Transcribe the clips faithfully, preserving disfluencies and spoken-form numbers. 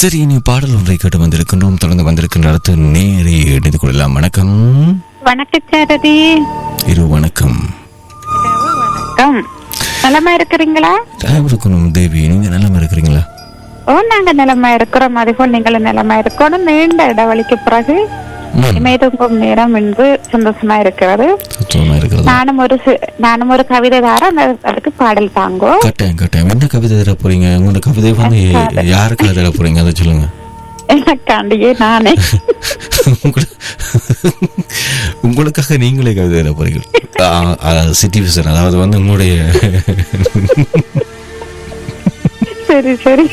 சரி, இனி பாடல் ஒன்றை கேட்டு வந்திருக்கின்றோம். தொடர்ந்து வந்திருக்கின்ற அடுத்து நேரே இணைந்து கொள்ளலாம். வணக்கம். வணக்கம் சாரதி. இரு வணக்கம். வணக்கம். நலமா இருக்கிறீங்களா? இருக்கணும் தேவி, நீங்க நலமா இருக்கிறீங்களா? ஓ, நாங்க நலமா இருக்கிறோம். அதுபோல் நீங்களும் நலமா இருக்கணும். நீண்ட இடைவெளிக்கு பிறகு இமையதுங்கும் நேரம் என்று சந்தோஷமா இருக்கிறது. நானும் ஒரு நானும் ஒரு கவிதை தாரம், அதுக்கு பாடல் தாங்கோ. கட்டாயம் கட்டாயம். என்ன கவிதை தர போறீங்க? உங்களோட கவிதை வந்து யாருக்காக தர போறீங்க அதை சொல்லுங்க. எனக்காண்டியே நானே. உங்களுக்காக நீங்களே கவிதை தர போறீங்க. சிச்சுவேஷன், அதாவது வந்து உங்களுடைய சரி சரி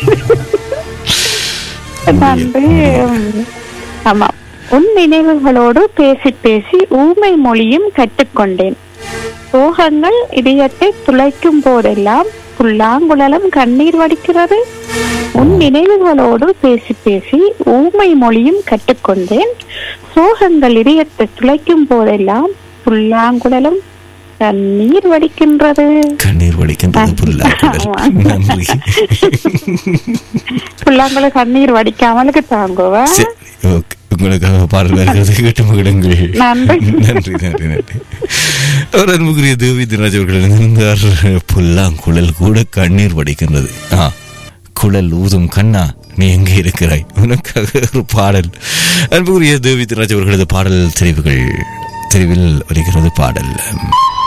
நன்றி. ஆமா, உன் நினைவுகளோடு பேசி பேசி ஊமை மொழியும் கற்றுக்கொண்டேன். சோகங்கள் இதயத்தை துளைக்கும் போதெல்லாம் புல்லாங்குழலும் கண்ணீர் வடிக்கிறது. உன் நினைவுகளோடு பேசி பேசி ஊமை மொழியும் கற்றுக்கொண்டேன். சோகங்கள் இதயத்தை துளைக்கும் போதெல்லாம் புல்லாங்குழலும் கண்ணீர் வடிக்கின்றது. கண்ணீர் வடிக்கின்றது புல்லாங்குழல் கண்ணீர் வடிக்காமலுக்கு தாங்குவா. உங்களுக்காக பாடல் வருகிறது, கேட்டு மகிழுங்கள். நன்றி நன்றி நன்றி. அவர் அன்புக்குரிய தேவி தினராஜ் அவர்கள் இருந்தார். புல்லாங்குழல் கூட கண்ணீர் வடிக்கின்றது. ஆ, குழல் ஊதும் கண்ணா, நீ எங்கே இருக்கிறாய்? உனக்காக ஒரு பாடல். அன்புக்குரிய தேவி தினராஜ் அவர்களது பாடல் தெரிவுகள் தெரிவில் வருகிறது பாடல்.